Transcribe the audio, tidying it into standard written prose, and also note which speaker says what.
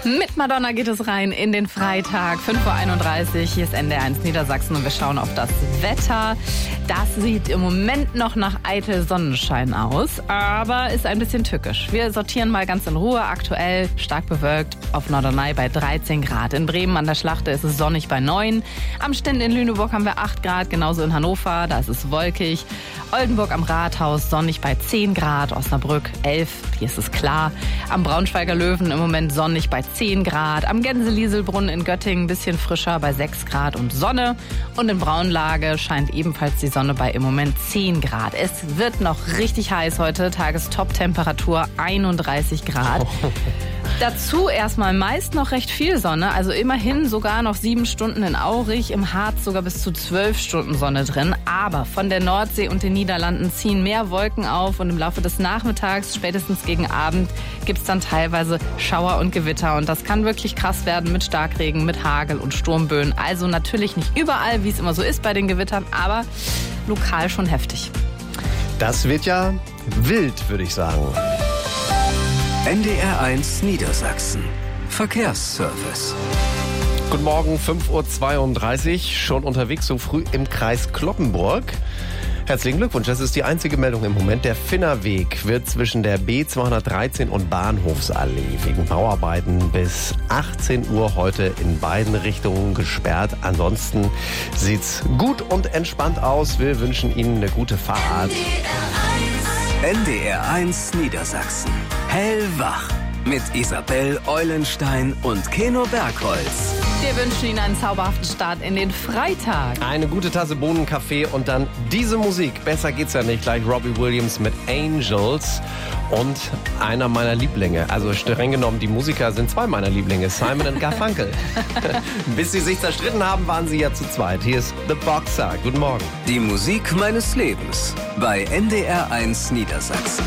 Speaker 1: Mit Madonna geht es rein in den Freitag, 5:31 Uhr. Hier ist NDR1 Niedersachsen und wir schauen auf das Wetter. Das sieht im Moment noch nach eitel Sonnenschein aus, aber ist ein bisschen tückisch. Wir sortieren mal ganz in Ruhe. Aktuell stark bewölkt auf Norderney bei 13 Grad. In Bremen an der Schlachte ist es sonnig bei 9. Am Stend in Lüneburg haben wir 8 Grad, genauso in Hannover, da ist es wolkig. Oldenburg am Rathaus sonnig bei 10 Grad, Osnabrück 11, hier ist es klar. Am Braunschweiger Löwen im Moment sonnig bei 10 Grad. Am Gänse-Lieselbrunnen in Göttingen ein bisschen frischer bei 6 Grad und Sonne. Und in Braunlage scheint ebenfalls die Sonne bei im Moment 10 Grad. Es wird noch richtig heiß heute, Tagestop-Temperatur 31 Grad. Dazu erstmal meist noch recht viel Sonne, also immerhin sogar noch 7 Stunden in Aurich, im Harz sogar bis zu 12 Stunden Sonne drin. Aber von der Nordsee und den Niederlanden ziehen mehr Wolken auf und im Laufe des Nachmittags, spätestens gegen Abend, gibt es dann teilweise Schauer und Gewitter. Und das kann wirklich krass werden mit Starkregen, mit Hagel und Sturmböen. Also natürlich nicht überall, wie es immer so ist bei den Gewittern, aber lokal schon heftig.
Speaker 2: Das wird ja wild, würde ich sagen.
Speaker 3: NDR1 Niedersachsen. Verkehrsservice.
Speaker 2: Guten Morgen, 5:32 Uhr, schon unterwegs so früh im Kreis Cloppenburg. Herzlichen Glückwunsch, das ist die einzige Meldung im Moment. Der Finnerweg wird zwischen der B213 und Bahnhofsallee wegen Bauarbeiten bis 18 Uhr heute in beiden Richtungen gesperrt. Ansonsten sieht's gut und entspannt aus. Wir wünschen Ihnen eine gute Fahrt.
Speaker 3: NDR1 Niedersachsen. Hellwach mit Isabel Eulenstein und Keno Bergholz.
Speaker 1: Wir wünschen Ihnen einen zauberhaften Start in den Freitag.
Speaker 2: Eine gute Tasse Bohnenkaffee und dann diese Musik. Besser geht's ja nicht. Gleich Robbie Williams mit Angels und einer meiner Lieblinge. Also streng genommen, die Musiker sind 2 meiner Lieblinge, Simon und Garfunkel. Bis sie sich zerstritten haben, waren sie ja zu zweit. Hier ist The Boxer. Guten Morgen.
Speaker 3: Die Musik meines Lebens bei NDR1 Niedersachsen.